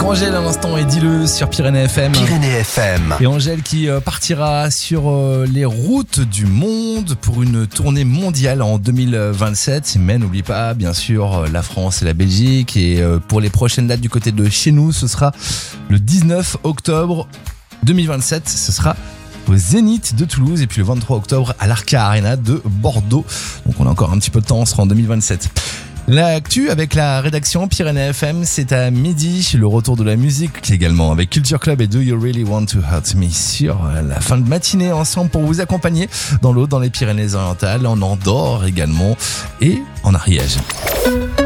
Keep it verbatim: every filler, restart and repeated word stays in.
Angèle à l'instant et dis-le sur Pyrénées F M. Pyrénées F M. Et Angèle qui partira sur les routes du monde pour une tournée mondiale en deux mille vingt-sept. Mais n'oublie pas, bien sûr, la France et la Belgique. Et pour les prochaines dates du côté de chez nous, ce sera le dix-neuf octobre deux mille vingt-sept. Ce sera au Zénith de Toulouse et puis le vingt-trois octobre à l'Arca Arena de Bordeaux. Donc on a encore un petit peu de temps, on sera en deux mille vingt-sept. L'actu avec la rédaction Pyrénées F M, c'est à midi, le retour de la musique également avec Culture Club et Do You Really Want to Hurt Me sur la fin de matinée ensemble pour vous accompagner dans l'eau, dans les Pyrénées orientales, en Andorre également et en Ariège.